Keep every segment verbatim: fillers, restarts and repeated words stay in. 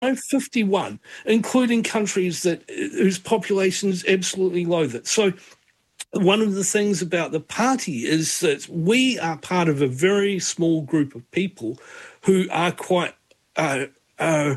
fifty-one, including countries that whose populations absolutely loathe it. So one of the things about the party is that we are part of a very small group of people who are quite uh, uh,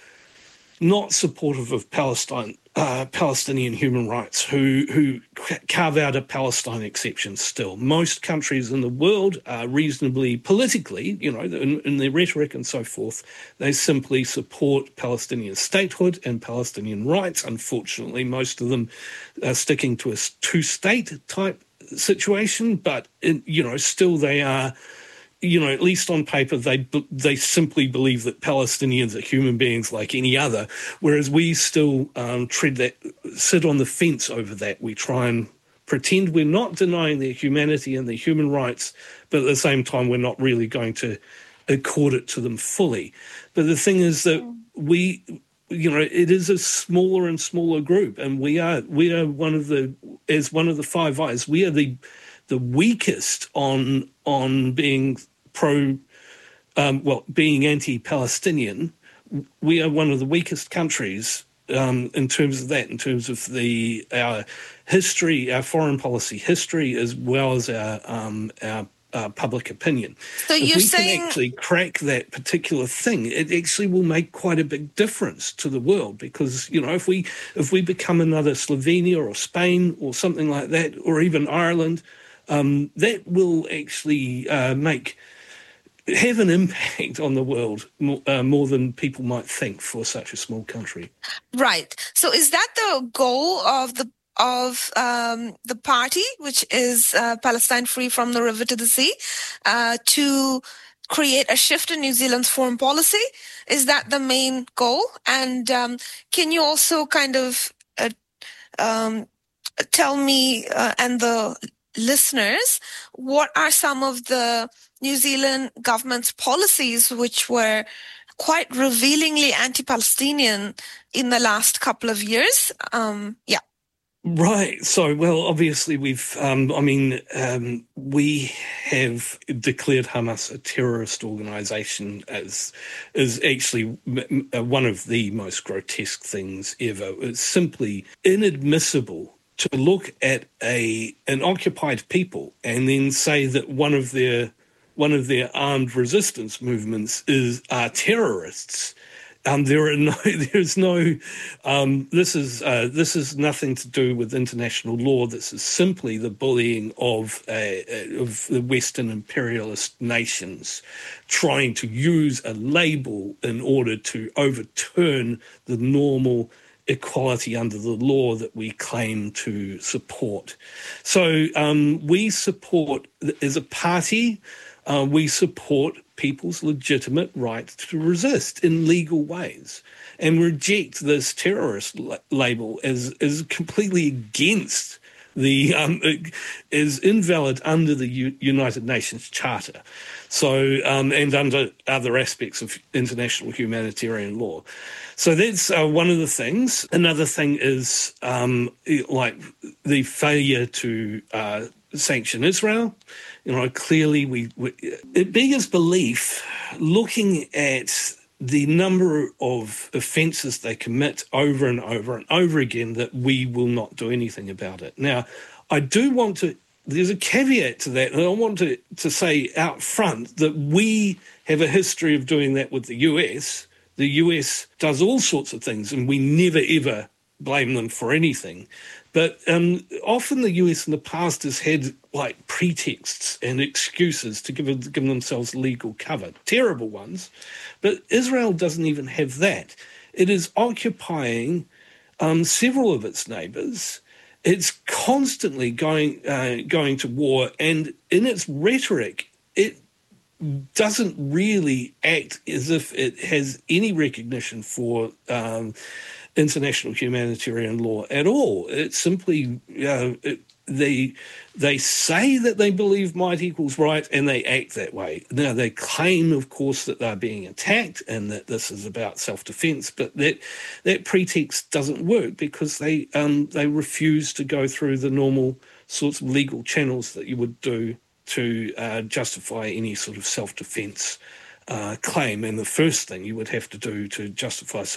not supportive of Palestine, uh, Palestinian human rights, who who carve out a Palestine exception still. Most countries in the world are reasonably politically, you know, in, in their rhetoric and so forth, they simply support Palestinian statehood and Palestinian rights. Unfortunately, most of them are sticking to a two-state type situation, but, in, you know, still they are... You know, at least on paper, they they simply believe that Palestinians are human beings like any other, whereas we still um, tread that, sit on the fence over that. We try and pretend we're not denying their humanity and their human rights, but at the same time, we're not really going to accord it to them fully. But the thing is that we, you know, it is a smaller and smaller group, and we are we are one of the, as one of the Five Eyes, we are the the weakest on on being pro, um, well, being anti-Palestinian. We are one of the weakest countries um, in terms of that, in terms of the our history, our foreign policy history, as well as our um, our, our public opinion. So if you're we saying... can actually crack that particular thing, it actually will make quite a big difference to the world, because, you know, if we if we become another Slovenia or Spain or something like that, or even Ireland, um, that will actually uh, make have an impact on the world more, uh, more than people might think for such a small country. Right. So is that the goal of the of um, the party, which is uh, Palestine Free from the River to the Sea, uh, to create a shift in New Zealand's foreign policy? Is that the main goal? And um, can you also kind of uh, um, tell me uh, and the listeners, what are some of the New Zealand government's policies which were quite revealingly anti-Palestinian in the last couple of years? Um, yeah. Right. So, well, obviously we've, um, I mean, um, we have declared Hamas a terrorist organisation as is actually one of the most grotesque things ever. It's simply inadmissible to look at a an occupied people and then say that one of their one of their armed resistance movements is are terrorists. Um, there are no, there's no. Um, this is uh, this is nothing to do with international law. This is simply the bullying of uh, of the Western imperialist nations, trying to use a label in order to overturn the normal equality under the law that we claim to support. So um, we support, as a party, uh, we support people's legitimate right to resist in legal ways and reject this terrorist la- label as, as completely against the, um, is invalid under the U- United Nations Charter. So, um, and under other aspects of international humanitarian law. So that's uh, one of the things. Another thing is um, like the failure to uh, sanction Israel. You know, clearly we, we it beggars belief, looking at the number of offences they commit over and over and over again, that we will not do anything about it. Now, I do want to, there's a caveat to that, and I want to, to say out front that we have a history of doing that with the U S. The U S does all sorts of things, and we never, ever blame them for anything. But um, often the U S in the past has had, like, pretexts and excuses to give, give themselves legal cover. Terrible ones. But Israel doesn't even have that. It is occupying um, several of its neighbours. It's constantly going uh, going to war, and in its rhetoric, it doesn't really act as if it has any recognition for um, international humanitarian law at all. It simply, uh, it, they they say that they believe might equals right, and they act that way. Now, they claim, of course, that they're being attacked and that this is about self-defence, but that that pretext doesn't work, because they um, they refuse to go through the normal sorts of legal channels that you would do to uh, justify any sort of self-defence uh, claim. And the first thing you would have to do to justify